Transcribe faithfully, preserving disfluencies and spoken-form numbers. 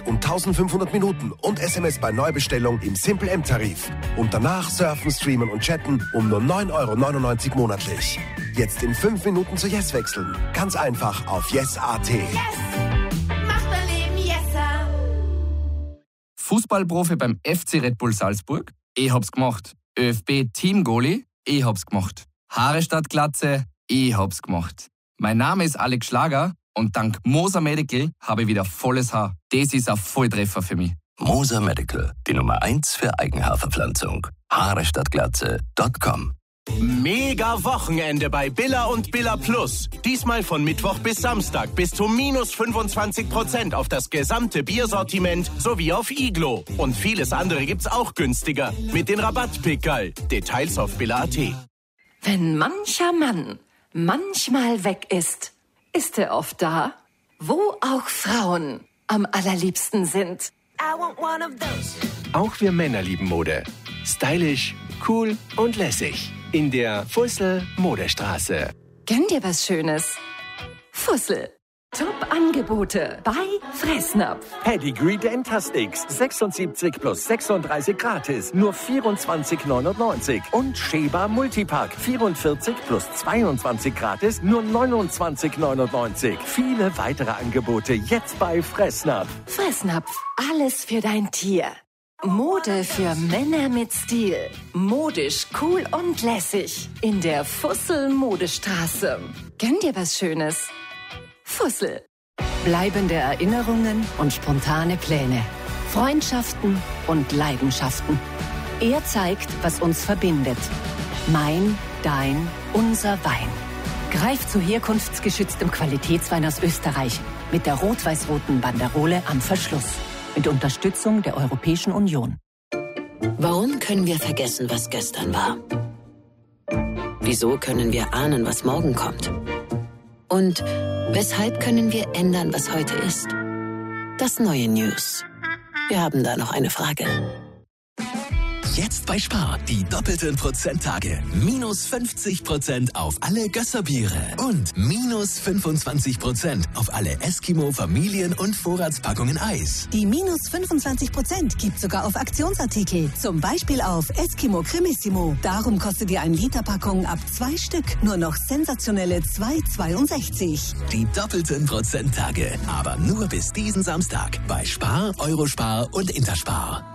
und eintausendfünfhundert Minuten und S M S bei Neubestellung im Simple M-Tarif. Und danach surfen, streamen und chatten um nur neun Euro neunundneunzig monatlich. Jetzt in fünf Minuten zu Yes wechseln. Ganz einfach auf yes punkt a t. Yes! Macht mein Leben yesser! Fußballprofi beim F C Red Bull Salzburg? Ich hab's gemacht. ÖFB-Team-Goalie? Ich hab's gemacht. Haare statt Glatze? Ich hab's gemacht. Mein Name ist Alex Schlager und dank Moser Medical habe ich wieder volles Haar. Das ist ein Volltreffer für mich. Moser Medical, die Nummer eins für Eigenhaarverpflanzung. Haare statt Glatze Punkt com. Mega Wochenende bei Billa und Billa Plus. Diesmal von Mittwoch bis Samstag bis zu minus fünfundzwanzig Prozent auf das gesamte Biersortiment sowie auf Iglo. Und vieles andere gibt's auch günstiger mit den Rabattpickerl. Details auf billa punkt a t. Wenn mancher Mann manchmal weg ist, ist er oft da, wo auch Frauen am allerliebsten sind. I want one of those. Auch wir Männer lieben Mode. Stylisch, cool und lässig. In der Fussel Modestraße. Gönn dir was Schönes. Fussel. Top-Angebote bei Fressnapf. Pedigree Dentasticks sechsundsiebzig plus sechsunddreißig gratis, nur vierundzwanzig neunundneunzig. Und Sheba Multipack vierundvierzig plus zweiundzwanzig gratis, nur neunundzwanzig neunundneunzig. Viele weitere Angebote jetzt bei Fressnapf. Fressnapf. Alles für dein Tier. Mode für Männer mit Stil. Modisch, cool und lässig. In der Fussel Modestraße. Gönn dir was Schönes. Fussel. Bleibende Erinnerungen und spontane Pläne. Freundschaften und Leidenschaften. Er zeigt, was uns verbindet. Mein, dein, unser Wein. Greif zu herkunftsgeschütztem Qualitätswein aus Österreich. Mit der rot-weiß-roten Banderole am Verschluss. Mit Unterstützung der Europäischen Union. Warum können wir vergessen, was gestern war? Wieso können wir ahnen, was morgen kommt? Und weshalb können wir ändern, was heute ist? Das neue News. Wir haben da noch eine Frage. Jetzt bei Spar die doppelten Prozenttage. Minus fünfzig Prozent auf alle Gösserbiere und minus fünfundzwanzig Prozent auf alle Eskimo Familien- und Vorratspackungen Eis. Die minus fünfundzwanzig Prozent gibt sogar auf Aktionsartikel. Zum Beispiel auf Eskimo Cremissimo. Darum kostet dir eine Literpackung ab zwei Stück nur noch sensationelle zwei Euro zweiundsechzig. Die doppelten Prozenttage. Aber nur bis diesen Samstag bei Spar, Eurospar und Interspar.